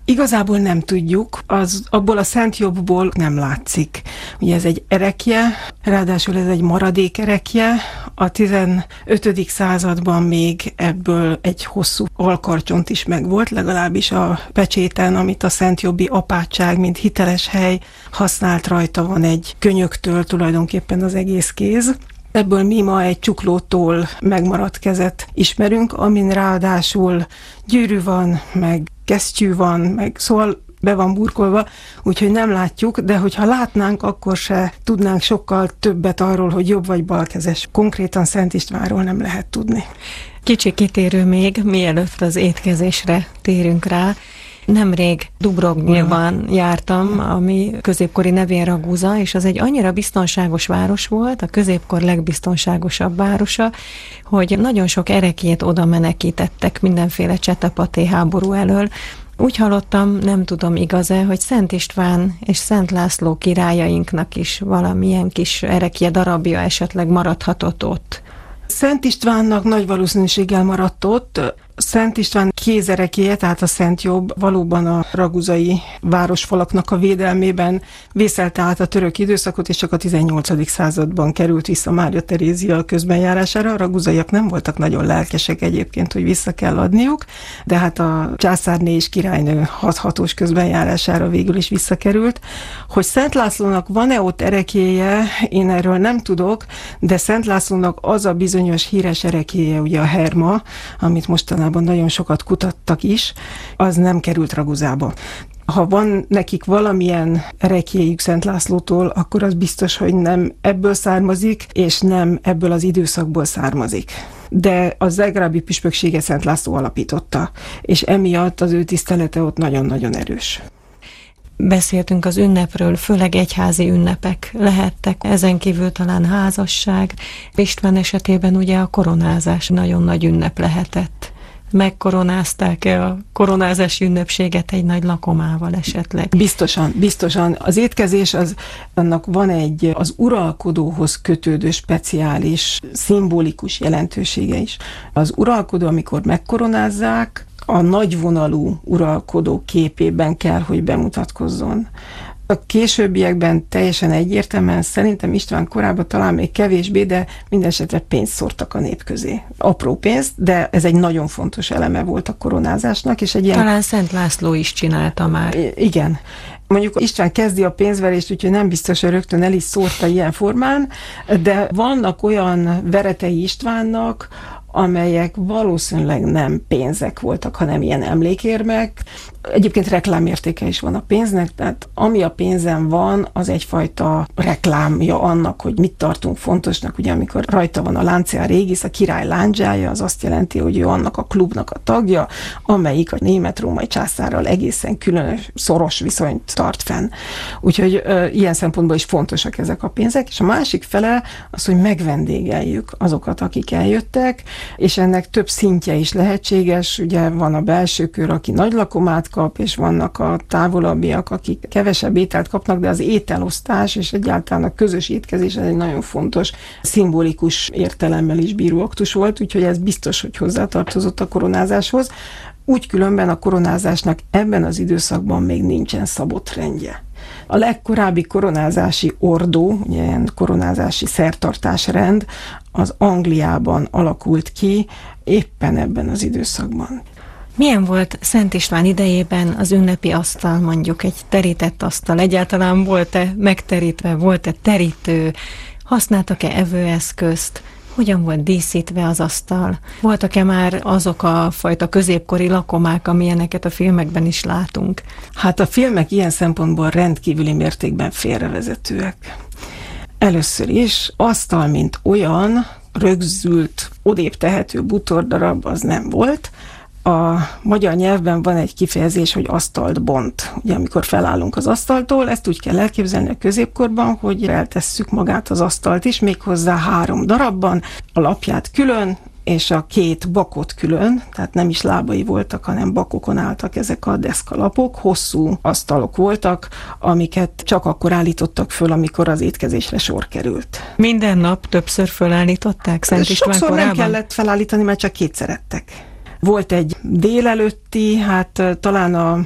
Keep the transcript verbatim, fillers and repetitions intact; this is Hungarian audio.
Igazából nem tudjuk, az abból a szent jobbból nem látszik. Ugye ez egy erekje, ráadásul ez egy maradék erekje. A tizenötödik században még ebből egy hosszú alkarcsont is megvolt, legalábbis a pecséten, amit a szentjobbi apátság, mint hiteles hely használt, rajta van egy könyöktől tulajdonképpen az egész kéz. Ebből mi ma egy csuklótól megmaradt kezet ismerünk, amin ráadásul gyűrű van, meg kesztyű van, meg szóval be van burkolva, úgyhogy nem látjuk, de hogyha látnánk, akkor se tudnánk sokkal többet arról, hogy jobb vagy balkezes. Konkrétan Szent Istvánról nem lehet tudni. Kicsi kitérő még, mielőtt az étkezésre térünk rá. Nemrég Dubrovnikban jártam, ami középkori nevén Raguza, és az egy annyira biztonságos város volt, a középkor legbiztonságosabb városa, hogy nagyon sok ereklyét oda menekítettek mindenféle csetepaté háború elől. Úgy hallottam, nem tudom igaz-e, hogy Szent István és Szent László királyainknak is valamilyen kis erekje darabja esetleg maradhatott ott. Szent Istvánnak nagy valószínűséggel maradt ott. Szent István kézerekje, tehát a Szent Jobb valóban a raguzai városfalaknak a védelmében vészelte át a török időszakot, és csak a tizennyolcadik században került vissza Mária Terézia közbenjárására. A raguzaiak nem voltak nagyon lelkesek egyébként, hogy vissza kell adniuk, de hát a császárné és királynő hathatós közbenjárására végül is visszakerült. Hogy Szent Lászlónak van-e ott ereklyéje, én erről nem tudok, de Szent Lászlónak az a bizonyos híres ereklyéje, ugye a Herma, amit mostanában nagyon sokat kutattak is, az nem került Raguzába. Ha van nekik valamilyen ereklyéjük Szent Lászlótól, akkor az biztos, hogy nem ebből származik, és nem ebből az időszakból származik. De a zágrábi püspöksége Szent László alapította, és emiatt az ő tisztelete ott nagyon-nagyon erős. Beszéltünk az ünnepről, főleg egyházi ünnepek lehettek, ezen kívül talán házasság. István esetében ugye a koronázás nagyon nagy ünnep lehetett. Megkoronázták-e a koronázási ünnepséget egy nagy lakomával esetleg? Biztosan, biztosan. Az étkezés, az, annak van egy az uralkodóhoz kötődő speciális, szimbolikus jelentősége is. Az uralkodó, amikor megkoronázzák, a nagyvonalú uralkodó képében kell, hogy bemutatkozzon. A későbbiekben teljesen egyértelműen szerintem István korában talán még kevésbé, de minden esetre pénzt szórtak a nép közé. Apró pénzt, de ez egy nagyon fontos eleme volt a koronázásnak. És egy ilyen... Talán Szent László is csinálta már. Igen. Mondjuk István kezdi a pénzverést, úgyhogy nem biztos, hogy rögtön el is szórta ilyen formán, de vannak olyan veretei Istvánnak, amelyek valószínűleg nem pénzek voltak, hanem ilyen emlékérmek. Egyébként reklámértéke is van a pénznek, tehát ami a pénzen van, az egyfajta reklámja annak, hogy mit tartunk fontosnak. Ugye amikor rajta van a Lancia Regis, a király lándzsája, az azt jelenti, hogy ő annak a klubnak a tagja, amelyik a német-római császárral egészen különös, szoros viszonyt tart fenn. Úgyhogy ö, ilyen szempontból is fontosak ezek a pénzek. És a másik fele az, hogy megvendégeljük azokat, akik eljöttek, és ennek több szintje is lehetséges. Ugye van a belső kör, aki nagy lakomát kap, és vannak a távolabbiak, akik kevesebb ételt kapnak, de az ételosztás és egyáltalán a közös étkezés ez egy nagyon fontos, szimbolikus értelemmel is bíró aktus volt, úgyhogy ez biztos, hogy hozzátartozott a koronázáshoz. Úgy különben a koronázásnak ebben az időszakban még nincsen szabott rendje. A legkorábbi koronázási ordó, ugye ilyen koronázási szertartásrend, az Angliában alakult ki éppen ebben az időszakban. Milyen volt Szent István idejében az ünnepi asztal, mondjuk egy terített asztal? Egyáltalán volt-e megterítve, volt-e terítő? Használtak-e evőeszközt? Hogyan volt díszítve az asztal? Voltak-e már azok a fajta középkori lakomák, amilyeneket a filmekben is látunk? Hát a filmek ilyen szempontból rendkívüli mértékben félrevezetőek. Először is asztal, mint olyan, rögzült, odébb tehető bútordarab az nem volt. A magyar nyelvben van egy kifejezés, hogy asztalt bont. Ugye amikor felállunk az asztaltól, ezt úgy kell elképzelni a középkorban, hogy eltesszük magát az asztalt is, méghozzá három darabban, a lapját külön, és a két bakot külön, tehát nem is lábai voltak, hanem bakokon álltak ezek a deszkalapok, hosszú asztalok voltak, amiket csak akkor állítottak föl, amikor az étkezésre sor került. Minden nap többször fölállították Szent István Sokszor korában? nem kellett felállítani, mert csak kétszer ettek. Volt egy délelőtti, hát talán a